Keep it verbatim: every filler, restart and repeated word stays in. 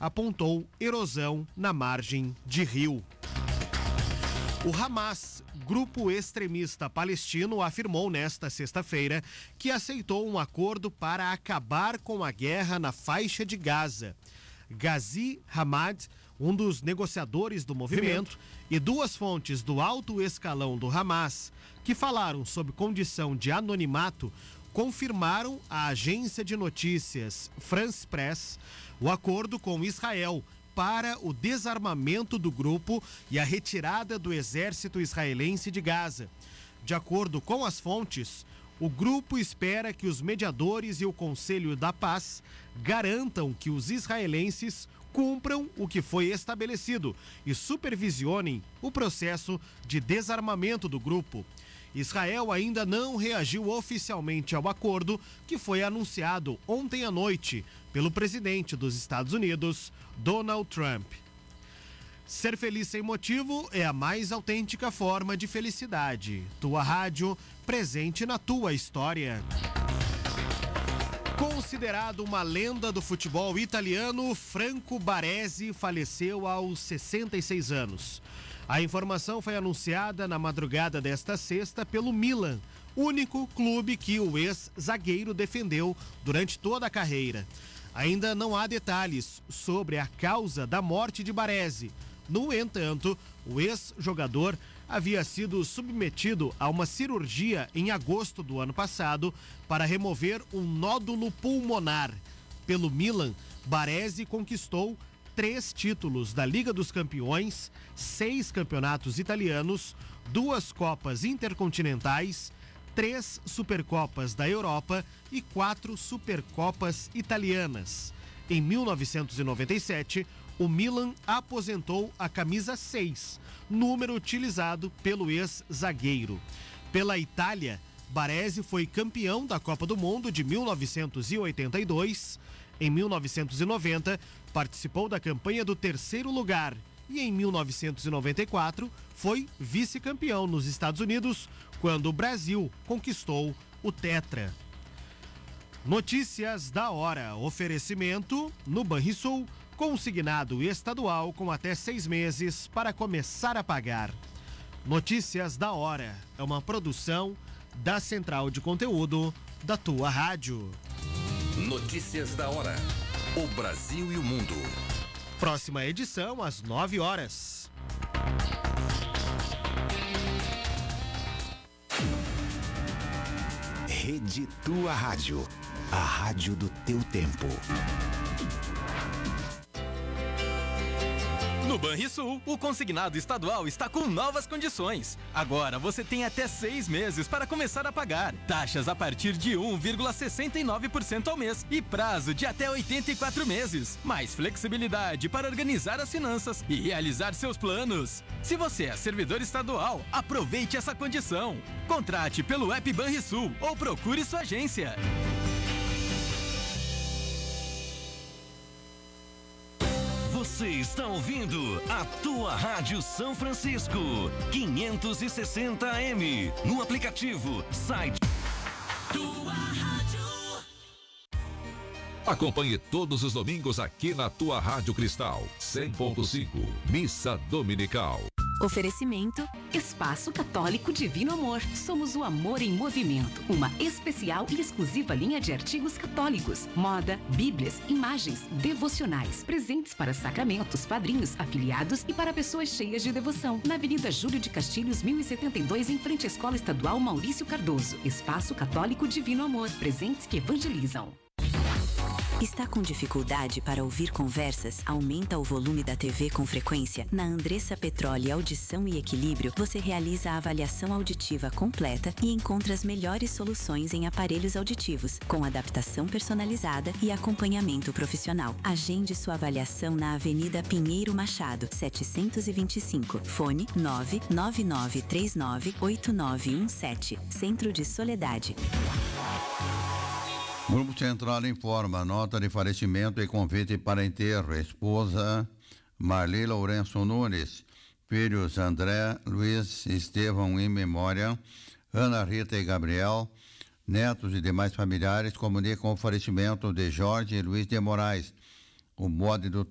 apontou erosão na margem de rio. O Hamas, grupo extremista palestino, afirmou nesta sexta-feira que aceitou um acordo para acabar com a guerra na faixa de Gaza. Ghazi Hamad, um dos negociadores do movimento, e duas fontes do alto escalão do Hamas, que falaram sob condição de anonimato, confirmaram à agência de notícias France Press o acordo com Israel para o desarmamento do grupo e a retirada do exército israelense de Gaza. De acordo com as fontes, o grupo espera que os mediadores e o Conselho da Paz garantam que os israelenses cumpram o que foi estabelecido e supervisionem o processo de desarmamento do grupo. Israel ainda não reagiu oficialmente ao acordo que foi anunciado ontem à noite pelo presidente dos Estados Unidos, Donald Trump. Ser feliz sem motivo é a mais autêntica forma de felicidade. Tua rádio, presente na tua história. Considerado uma lenda do futebol italiano, Franco Baresi faleceu aos sessenta e seis anos. A informação foi anunciada na madrugada desta sexta pelo Milan, único clube que o ex-zagueiro defendeu durante toda a carreira. Ainda não há detalhes sobre a causa da morte de Baresi. No entanto, o ex-jogador havia sido submetido a uma cirurgia em agosto do ano passado para remover um nódulo pulmonar. Pelo Milan, Baresi conquistou três títulos da Liga dos Campeões, seis campeonatos italianos, duas Copas Intercontinentais, três Supercopas da Europa e quatro Supercopas italianas. Em mil novecentos e noventa e sete, o Milan aposentou a camisa seis, número utilizado pelo ex-zagueiro. Pela Itália, Baresi foi campeão da Copa do Mundo de mil novecentos e oitenta e dois. Em mil novecentos e noventa, participou da campanha do terceiro lugar e em mil novecentos e noventa e quatro foi vice-campeão nos Estados Unidos, quando o Brasil conquistou o Tetra. Notícias da hora. Oferecimento no Banrisul, consignado estadual com até seis meses para começar a pagar. Notícias da hora é uma produção da Central de Conteúdo da tua rádio. Notícias da hora. O Brasil e o mundo. Próxima edição às nove horas. Rede Tua Rádio. A rádio do teu tempo. No Banrisul, o consignado estadual está com novas condições. Agora você tem até seis meses para começar a pagar. Taxas a partir de um vírgula sessenta e nove por cento ao mês e prazo de até oitenta e quatro meses. Mais flexibilidade para organizar as finanças e realizar seus planos. Se você é servidor estadual, aproveite essa condição. Contrate pelo app Banrisul ou procure sua agência. Você está ouvindo a tua Rádio São Francisco, quinhentos e sessenta A M, no aplicativo, site. Tua Rádio. Acompanhe todos os domingos aqui na tua Rádio Cristal, cem ponto cinco, Missa Dominical. Oferecimento Espaço Católico Divino Amor. Somos o amor em movimento. Uma especial e exclusiva linha de artigos católicos. Moda, bíblias, imagens, devocionais. Presentes para sacramentos, padrinhos, afiliados e para pessoas cheias de devoção. Na Avenida Júlio de Castilhos, mil e setenta e dois, em frente à Escola Estadual Maurício Cardoso. Espaço Católico Divino Amor. Presentes que evangelizam. Está com dificuldade para ouvir conversas? Aumenta o volume da T V com frequência? Na Andressa Petroli Audição e Equilíbrio, você realiza a avaliação auditiva completa e encontra as melhores soluções em aparelhos auditivos, com adaptação personalizada e acompanhamento profissional. Agende sua avaliação na Avenida Pinheiro Machado, setecentos e vinte e cinco. Fone nove nove nove três nove oito nove um sete. Centro de Soledade. Grupo Central informa, nota de falecimento e convite para enterro. Esposa Marli Lourenço Nunes, filhos André, Luiz, Estevão em memória, Ana Rita e Gabriel, netos e demais familiares comunicam o falecimento de Jorge e Luiz de Moraes. O bode do